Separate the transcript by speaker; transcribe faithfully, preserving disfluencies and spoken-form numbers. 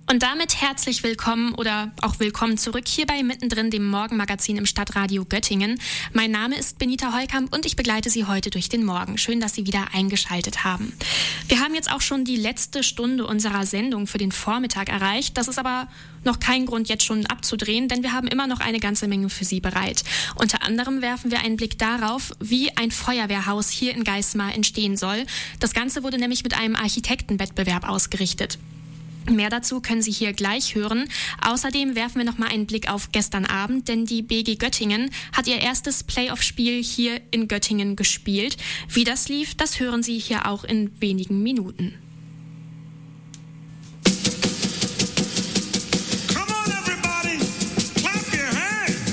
Speaker 1: Und damit herzlich willkommen oder auch willkommen zurück hier bei Mittendrin, dem Morgenmagazin im Stadtradio Göttingen. Mein Name ist Benita Heukamp und ich begleite Sie heute durch den Morgen. Schön, dass Sie wieder eingeschaltet haben. Wir haben jetzt auch schon die letzte Stunde unserer Sendung für den Vormittag erreicht. Das ist aber noch kein Grund, jetzt schon abzudrehen, denn wir haben immer noch eine ganze Menge für Sie bereit. Unter anderem werfen wir einen Blick darauf, wie ein Feuerwehrhaus hier in Geismar entstehen soll. Das Ganze wurde nämlich mit einem Architektenwettbewerb ausgerichtet. Mehr dazu können Sie hier gleich hören. Außerdem werfen wir noch mal einen Blick auf gestern Abend, denn die B G Göttingen hat ihr erstes Playoff-Spiel hier in Göttingen gespielt. Wie das lief, das hören Sie hier auch in wenigen Minuten.